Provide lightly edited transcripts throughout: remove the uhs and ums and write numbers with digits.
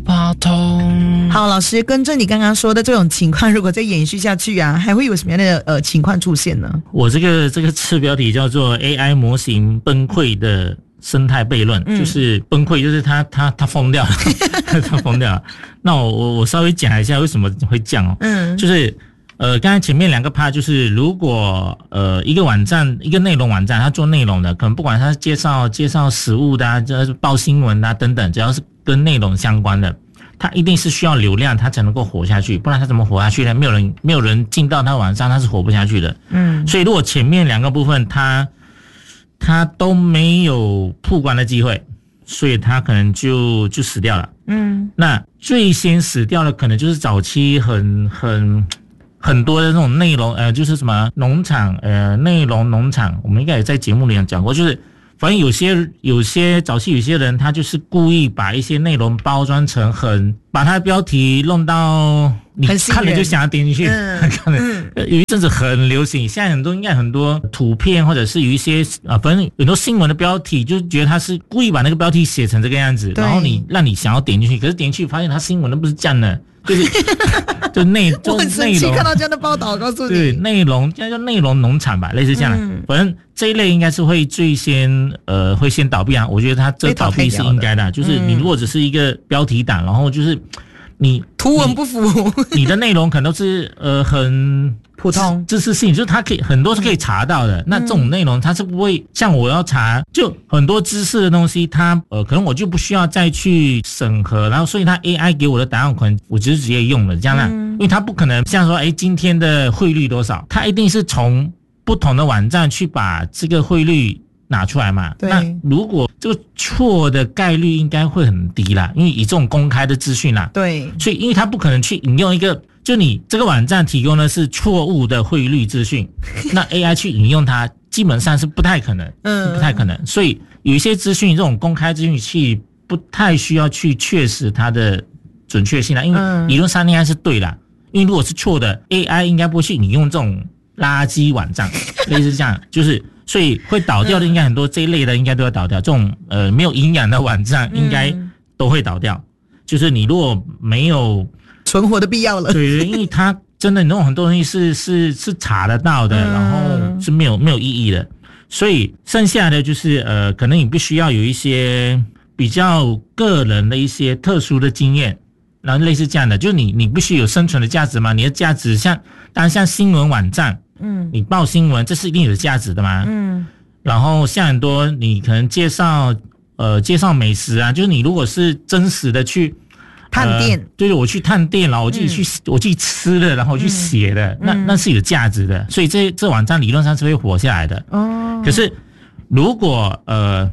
八通。 好，老师，跟着你刚刚说的这种情况，如果再延续下去啊，还会有什么样的情况出现呢？ 我这个次标题叫做 AI 模型崩溃的生态悖论，就是崩溃，就是它疯掉了，它疯掉了。那我稍微讲一下为什么会这样哦，就是刚才前面两个 part 就是如果一个网站一个内容网站，它做内容的，可能不管它是介绍食物的啊，就是报新闻啊等等，只要是跟内容相关的，它一定是需要流量，它才能够活下去，不然它怎么活下去呢？没有人进到它网站，它是活不下去的。所以如果前面两个部分它都没有曝光的机会，所以它可能就死掉了。那最先死掉的可能就是早期很多的那种内容，就是什么农场，内容农场，我们应该也在节目里讲过，就是反正有些早期有些人他就是故意把一些内容包装成把他的标题弄到你看了就想要点进去，有一阵子很流行，现在应该很多图片或者是有一些反正很多新闻的标题，就觉得他是故意把那个标题写成这个样子，然后让你想要点进去，可是点进去发现他新闻都不是这样的。就内容，我很生气看到这样的报道，告诉你， 对，内容叫内容农场吧，类似这样的。反正这一类应该是会最先会先倒闭啊。我觉得它这倒闭是应该的，就是你如果只是一个标题党，然后就是你图文不符， 你的内容可能都是很普通知识性，就是它可以很多是可以查到的。那这种内容它是不会像我要查，就很多知识的东西，它可能我就不需要再去审核，然后所以它 AI 给我的答案可能我就直接用了这样啦。因为它不可能像说今天的汇率多少，它一定是从不同的网站去把这个汇率拿出来嘛。那如果这个错的概率应该会很低啦，因为以这种公开的资讯啦， 对， 所以因为它不可能去引用一个，就你这个网站提供的是错误的汇率资讯，那 AI 去引用它基本上是不太可能，不太可能。所以有一些资讯，这种公开资讯器不太需要去确实它的准确性啦，因为理论上应该是对啦。因为如果是错的 ，AI 应该不会去引用这种垃圾网站，类似这样，就是所以会倒掉的应该很多，这一类的应该都会倒掉，这种没有营养的网站应该都会倒掉。就是你如果没有存活的必要了， 对，因为它真的那种很多东西是查得到的，然后是没有意义的，所以剩下的就是可能你必须要有一些比较个人的一些特殊的经验。然后类似这样的，就是你必须有生存的价值嘛，你的价值当然像新闻网站，你报新闻这是一定有价值的嘛，然后像很多你可能介绍美食啊，就是你如果是真实的去探店， 就是我去探店，然后我自己吃的，然后我去写的，那是有价值的，所以这网站理论上是会活下来的。可是如果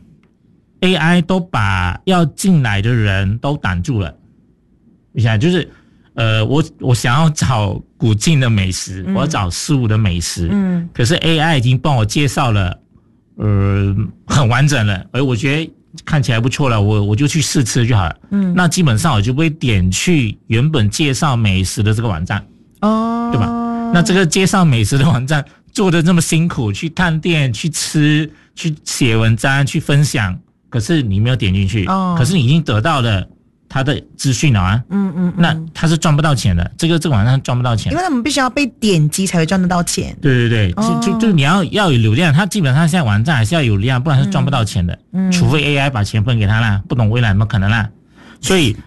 AI 都把要进来的人都挡住了。就是我想要找古晋的美食，我要找事物的美食，可是 AI 已经帮我介绍了很完整了，而我觉得看起来不错了，我就去试吃就好了。那基本上我就不会点去原本介绍美食的这个网站，对吧？那这个介绍美食的网站做的这么辛苦，去探店、去吃、去写文章、去分享，可是你没有点进去，可是你已经得到了他的资讯了啊，那他是赚不到钱的，这个网站赚不到钱， 因为他们必须要被点击才会赚得到钱。 对，就你要有流量，他基本上现在网站还是要有流量，不然是赚不到钱的，除非 AI 把钱分给他啦，不懂未来有没有可能啦。所以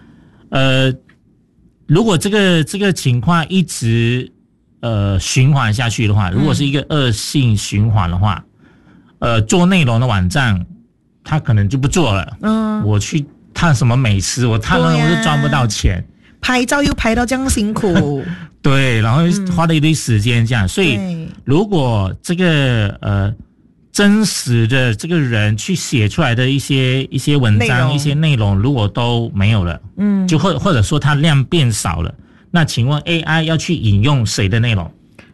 如果这个情况一直循环下去的话，如果是一个恶性循环的话，做内容的网站他可能就不做了，我去探什么美食，我探了我就赚不到钱， 拍照又拍到这样辛苦， 对，然后花了一堆时间这样，所以如果这个真实的这个人去写出来的一些文章、一些内容，如果都没有了，就或者说它量变少了，那请问 AI 要去引用谁的内容？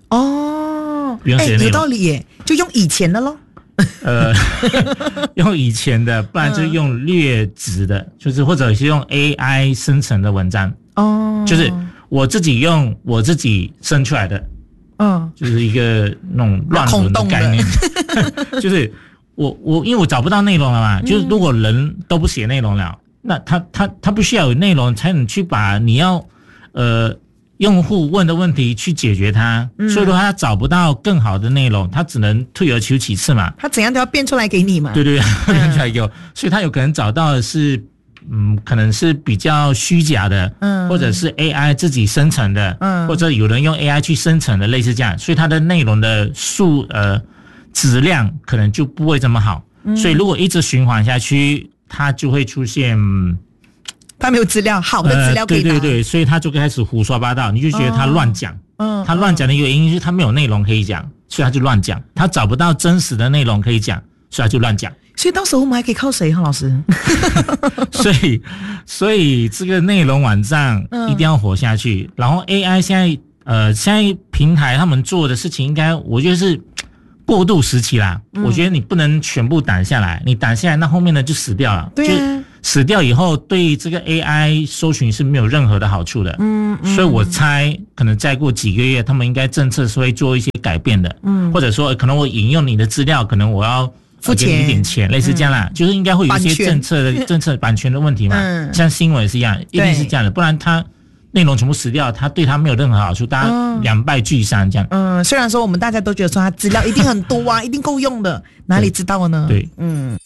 有道理耶，就用以前的咯。 用以前的，不然就用劣质的，就是或者是用 AI 生成的文章。就是我自己用我自己生出来的，就是一个那种乱伦的概念。就是我因为我找不到内容了嘛，就是如果人都不写内容了， 那他必须要有内容才能去把你要用户问的问题去解决它，所以说他找不到更好的内容，他只能退而求其次嘛。 他怎样都要变出来给你嘛。 对，变出来给我，所以他有可能找到的是，可能是比较虚假的，或者是 AI 自己生成的，或者有人用 AI 去生成的，类似这样，所以它的内容的质量可能就不会这么好。所以如果一直循环下去，它就会出现。 他没有资料，好的资料可以拿。 对，所以他就开始胡说八道，你就觉得他乱讲。他乱讲的一个原因是他没有内容可以讲，所以他就乱讲。他找不到真实的内容可以讲，所以他就乱讲。 所以到时候我们还可以靠谁，哈老师？ 所以这个内容网站一定要活下去。然后 AI 现在平台他们做的事情，应该我觉得是过渡时期啦。我觉得你不能全部挡下来，你挡下来，那后面呢就死掉了。 对啊。 死掉以后，对这个 AI 搜寻是没有任何的好处的。所以我猜可能再过几个月，他们应该政策是会做一些改变的。或者说可能我引用你的资料，可能我要付钱， 给你一点钱，类似这样啦。就是应该会有一些政策版权的问题嘛。像新闻也是一样，一定是这样的，不然它内容全部死掉，它对它没有任何好处，大家两败俱伤这样。 虽然说我们大家都觉得说它资料一定很多啊，一定够用的，哪里知道呢？ 对，